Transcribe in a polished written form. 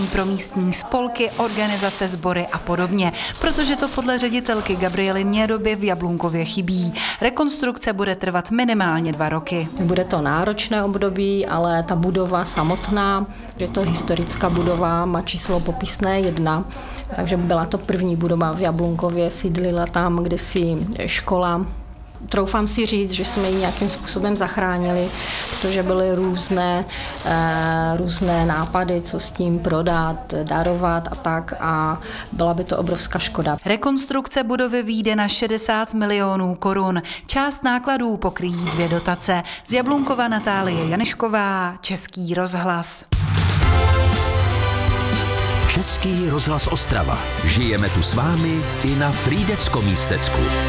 vybavení pro místní spolky, organizace, sbory a podobně, protože to podle ředitelky Gabriely Mědoby v Jablunkově chybí. Rekonstrukce bude trvat minimálně 2 roky. Bude to náročné období, ale ta budova samotná, je to historická budova, má číslo popisné 1, takže byla to první budova v Jablunkově, sídlila tam kdysi škola. Troufám si říct, že jsme ji nějakým způsobem zachránili, protože byly různé nápady, co s tím prodat, darovat a tak, a byla by to obrovská škoda. Rekonstrukce budovy vyjde na 60 milionů korun. Část nákladů pokryjí 2 dotace. Z Jablunkova Natálie Janešková, Český rozhlas. Český rozhlas Ostrava. Žijeme tu s vámi i na Frýdecko-Místecku.